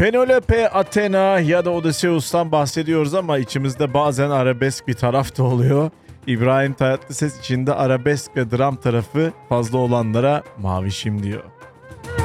Penelope, Athena ya da Odysseus'tan bahsediyoruz ama içimizde bazen arabesk bir taraf da oluyor. İbrahim Tatlıses içinde arabesk ve dram tarafı fazla olanlara mavişim diyor.